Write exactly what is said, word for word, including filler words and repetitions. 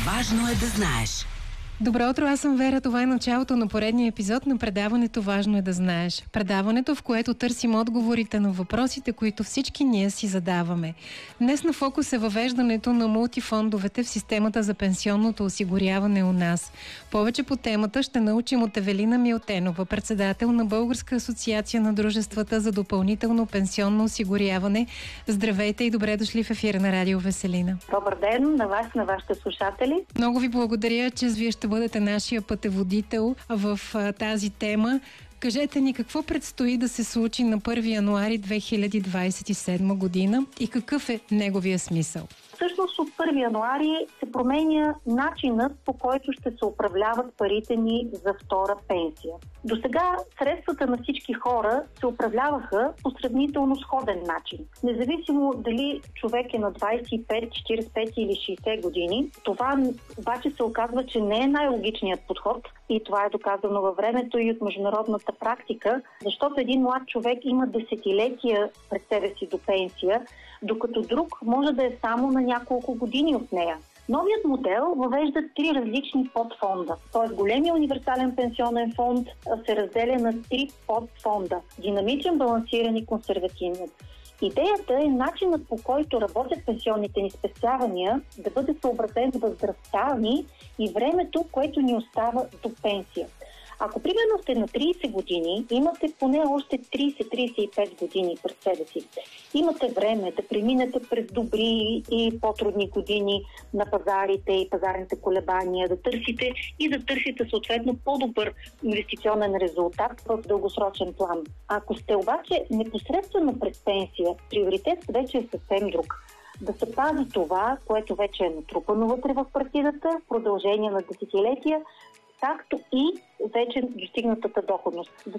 Важно е да знаеш. Добро утро, аз съм Вера. Това е началото на поредния епизод на предаването "Важно е да знаеш". Предаването, в което търсим отговорите на въпросите, които всички ние си задаваме. Днес на фокус е въвеждането на мултифондовете в системата за пенсионното осигуряване у нас. Повече по темата ще научим от Евелина Милтенова, председател на Българска асоциация на дружествата за допълнително пенсионно осигуряване. Здравейте и добре дошли в ефира на Радио Веселина. Добър ден на вас, на вашите слушатели. Много ви благодаря, че вие ще бъдете нашия пътеводител в а, тази тема. Кажете ни какво предстои да се случи на първи януари две хиляди двадесет и седма година и какъв е неговия смисъл? Всъщност от първи януари се променя начинът, по който ще се управляват парите ни за втора пенсия. До сега средствата на всички хора се управляваха по сравнително сходен начин. Независимо дали човек е на двадесет и пет, четиридесет и пет или шейсет години, това обаче се оказва, че не е най-логичният подход и това е доказано във времето и от международната практика, защото един млад човек има десетилетия пред себе си до пенсия, докато друг може да е само на няколко години от нея. Новият модел въвежда три различни подфонда. Т.е. големия универсален пенсионен фонд се разделя на три подфонда. Динамичен, балансиран и консервативен. Идеята е начинът, по който работят пенсионните ни спестявания, да бъде съобразен с възрастта ни и времето, което ни остава до пенсия. Ако примерно сте на тридесет години, имате поне още тридесет до тридесет и пет години пред себе си. Имате време да преминете през добри и по-трудни години на пазарите и пазарните колебания, да търсите и да търсите съответно по-добър инвестиционен резултат в дългосрочен план. Ако сте обаче непосредствено пред пенсия, приоритет вече е съвсем друг. Да се пази това, което вече е натрупано вътре в партидата в продължение на десетилетия, както и вече достигнатата доходност. За